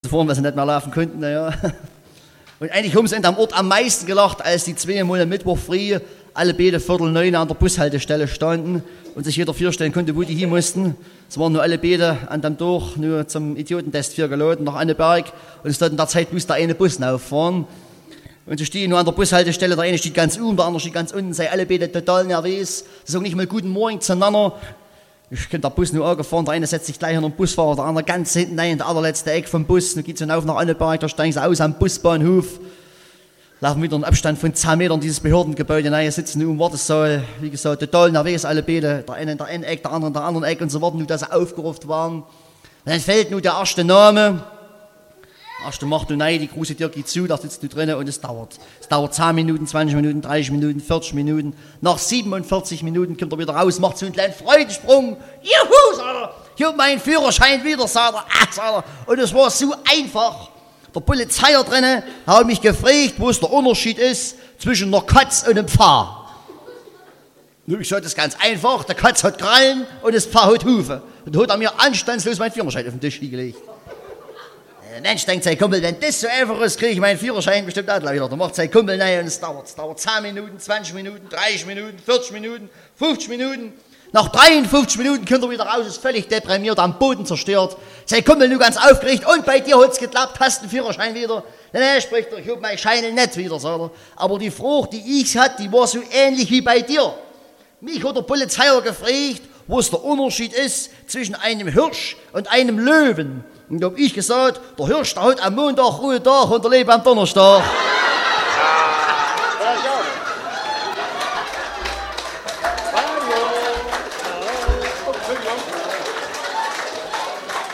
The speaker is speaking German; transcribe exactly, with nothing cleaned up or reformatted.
fahren, weil sie nicht mehr laufen konnten. Ja. Und eigentlich haben sie am Ort am meisten gelacht, als die zweimal am Mittwoch früh alle beide Viertel neun an der Bushaltestelle standen und sich jeder vorstellen konnte, wo die hin mussten. Es waren nur alle beide an dem Tag nur zum Idiotentest für geladen nach Anneberg und es dort in der Zeit muss der eine Bus auffahren. Und sie stehen nur an der Bushaltestelle, der eine steht ganz oben, der andere steht ganz unten, sei alle beide total nervös. Sie sagen nicht mal guten Morgen zueinander. Ich könnte der Bus nur angefahren, der eine setzt sich gleich an den Busfahrer, der andere ganz hinten rein, der allerletzte Eck vom Bus. Dann geht es auf nach Anneberg, da steigen sie aus am Busbahnhof. Laufen wieder in Abstand von zehn Metern dieses Behördengebäude rein, sitzen nur im Wartesaal, wie gesagt, total nervös alle beide, der eine in der einen Eck, der andere in der anderen Eck und so warten nur, dass sie aufgerufen waren. Und dann fällt nur der erste Name. Der erste macht nur nein, die große Tür geht zu, da sitzt du drinnen und es dauert. Es dauert zehn Minuten, zwanzig Minuten, dreißig Minuten, vierzig Minuten. Nach siebenundvierzig Minuten kommt er wieder raus, macht so einen kleinen Freudensprung. Juhu, sagt er, ich hab meinen Führerschein wieder, sagt er, ah, sagt er. Und es war so einfach. Der Polizeier drinnen hat mich gefragt, wo es der Unterschied ist zwischen einer Katz und einem Pfau. Ich sagte, das ist ganz einfach, der Katz hat Krallen und das Pfau hat Hufe. Und da hat er mir anstandslos meinen Führerschein auf den Tisch gelegt. Der Mensch denkt, sein Kumpel, wenn das so einfach ist, kriege ich meinen Führerschein bestimmt auch gleich wieder. Da macht sein Kumpel nein und es dauert. Es dauert zehn Minuten, zwanzig Minuten, dreißig Minuten, vierzig Minuten, fünfzig Minuten. Nach dreiundfünfzig Minuten kommt er wieder raus, ist völlig deprimiert, am Boden zerstört. Sein Kumpel nur ganz aufgeregt. Und bei dir hat's geklappt, hast den Führerschein wieder? Nein, spricht er, ich hab meinen Schein nicht wieder, sagt er. Aber die Frage, die ich hatte, die war so ähnlich wie bei dir. Mich hat der Polizeier gefragt, wo es der Unterschied ist zwischen einem Hirsch und einem Löwen. Und da hab ich gesagt, der Hirsch, der hat am Montag Ruhetag und der Löwe am Donnerstag.